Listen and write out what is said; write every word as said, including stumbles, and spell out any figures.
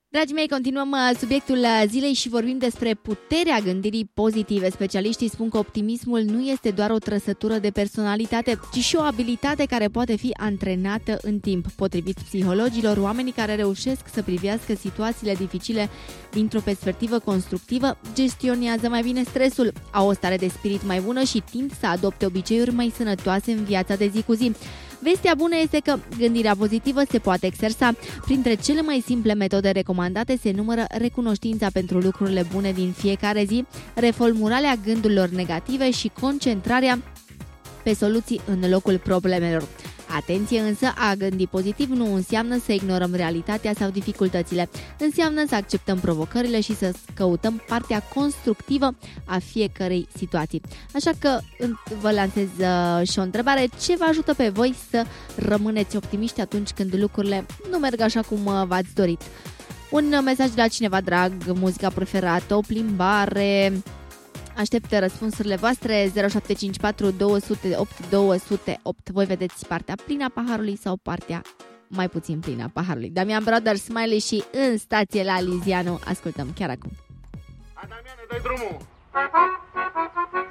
Dragii mei, continuăm subiectul zilei și vorbim despre puterea gândirii pozitive. Specialiștii spun că optimismul nu este doar o trăsătură de personalitate, ci și o abilitate care poate fi antrenată în timp. Potrivit psihologilor, oamenii care reușesc să privească situațiile dificile dintr-o perspectivă constructivă gestionează mai bine stresul, au o stare de spirit mai bună și tind să adopte obiceiuri mai sănătoase în viața de zi cu zi. Vestea bună este că gândirea pozitivă se poate exersa. Printre cele mai simple metode recomandate se numără recunoștința pentru lucrurile bune din fiecare zi, reformularea gândurilor negative și concentrarea pe soluții în locul problemelor. Atenție însă, a gândi pozitiv nu înseamnă să ignorăm realitatea sau dificultățile. Înseamnă să acceptăm provocările și să căutăm partea constructivă a fiecărei situații. Așa că vă lansez și o întrebare: ce vă ajută pe voi să rămâneți optimiști atunci când lucrurile nu merg așa cum v-ați dorit? Un mesaj de la cineva drag, muzica preferată, o plimbare... Aștept răspunsurile voastre. Zero șapte cinci patru doi zero opt doi zero opt. Voi vedeți partea plină a paharului sau partea mai puțin plină a paharului. Damian Brothers, Smiley și În stație la Lizianu. Ascultăm chiar acum. Damiane, dai drumul!